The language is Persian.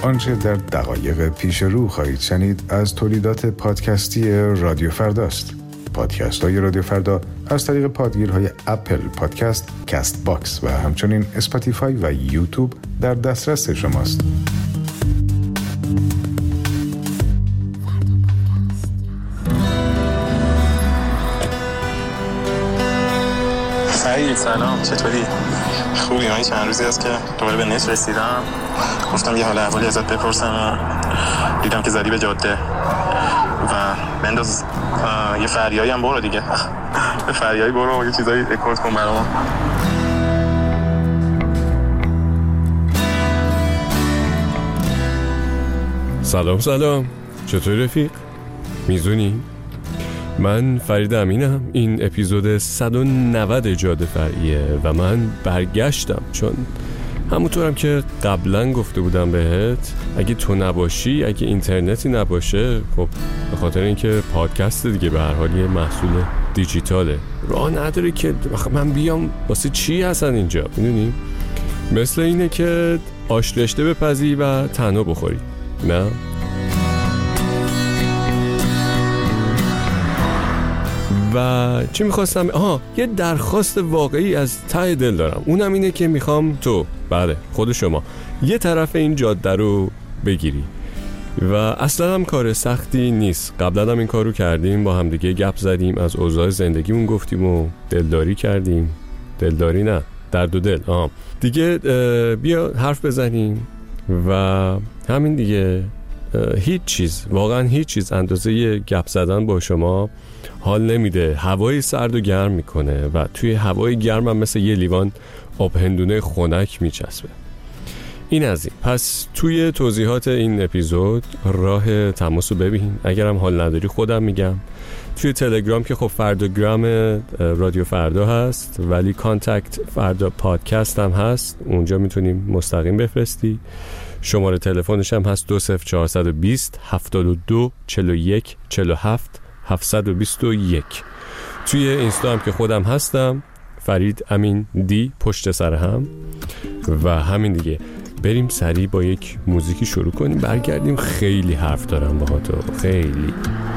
آنچه در دقایق پیش رو خواهید شنید از تولیدات پادکستی رادیو فرداست. پادکست های رادیو فردا از طریق پادگیرهای اپل پادکست، کست باکس و همچنین اسپاتیفای و یوتیوب در دسترس شماست. فرید سلام، چطوری؟ خوبی؟ من چند روزی هست که دوباره به نت رسیدم، گفتم یه حال احوالی ازت بپرسم. دیدم که زدی به جاده و بنداز یه فریایی هم برو دیگه. به فریایی برو، یه چیزایی رکورد کن برام. سلام، چطوری رفیق؟ میزونی؟ من فرید امینم. این اپیزود 190 جاده فرعیه و من برگشتم، چون همونطورم که قبلا گفته بودم بهت، اگه تو نباشی، اگه اینترنتی نباشه، خب به خاطر اینکه پادکست دیگه به هر حال یه محصول دیجیتاله، راه نداره که من بیام واسه چی هستن اینجا، میدونی؟ مثل اینه که آش رشته بپزی و تنها بخوری، نه؟ و چی میخواستم؟ یه درخواست واقعی از ته دل دارم، اونم اینه که میخوام تو، بله خود شما، یه طرف این جاده رو بگیری و اصلا هم کار سختی نیست. قبلا هم این کار رو کردیم، با هم دیگه گپ زدیم، از اوضاع زندگیمون گفتیم و دلداری کردیم. دلداری نه، درد و دل. دیگه بیا حرف بزنیم و همین دیگه. هیچ چیز، واقعا هیچ چیز اندازه یه گپ زدن با شما حال نمیده. هوای سرد و گرم میکنه و توی هوای گرم هم مثل یه لیوان آب هندونه خنک میچسبه. این از این. پس توی توضیحات این اپیزود راه تماس رو ببین. اگرم حال نداری خودم میگم. توی تلگرام که خب فرداگرام رادیو فردا هست، ولی کانتکت فردا پادکست هم هست، اونجا میتونیم مستقیم بفرستی. شماره تلفنش هم هست 20420 72 41 47 721. توی اینستا هم که خودم هستم، فرید امین دی پشت سر هم. و همین دیگه، بریم سریع با یک موزیکی شروع کنیم، برگردیم. خیلی حرف دارم با تو، خیلی.